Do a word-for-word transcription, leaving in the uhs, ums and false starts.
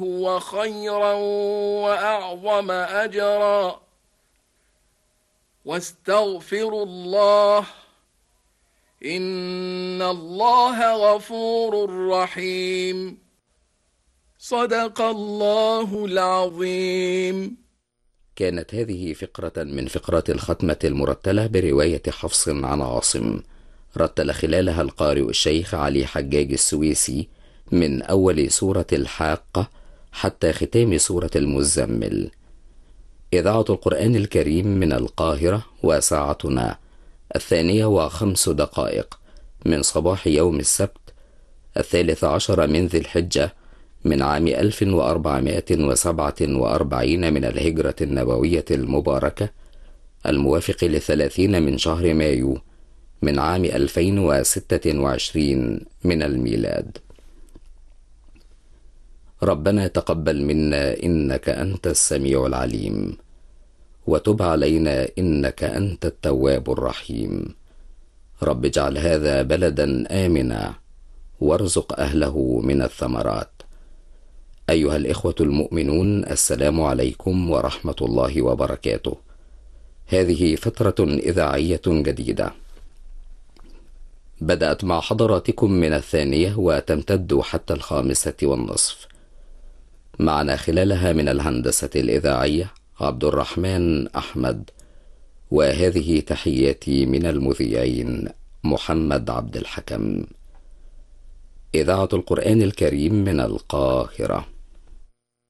هو خيرا وأعظم أجرا واستغفروا الله إن الله غفور رحيم. صدق الله العظيم. كانت هذه فقرة من فقرات الختمة المرتلة برواية حفص عن عاصم، رتل خلالها القارئ الشيخ علي حجاج السويسي من أول سورة الحاقة حتى ختام سورة المزمل. إذاعة القرآن الكريم من القاهرة، وساعتنا الثانية وخمس دقائق من صباح يوم السبت الثالث عشر من ذي الحجة من عام ألف وأربعمائة وسبعة وأربعين من الهجرة النبوية المباركة، الموافق للثلاثين من شهر مايو من عام ألفين وستة وعشرين من الميلاد. ربنا تقبل منا إنك أنت السميع العليم، وتب علينا إنك أنت التواب الرحيم. رب اجعل هذا بلدا آمنا وارزق أهله من الثمرات. أيها الإخوة المؤمنون، السلام عليكم ورحمة الله وبركاته. هذه فترة إذاعية جديدة بدأت مع حضراتكم من الثانية وتمتد حتى الخامسة والنصف. معنا خلالها من الهندسة الإذاعية عبد الرحمن أحمد، وهذه تحياتي من المذيعين محمد عبد الحكم. إذاعة القرآن الكريم من القاهرة.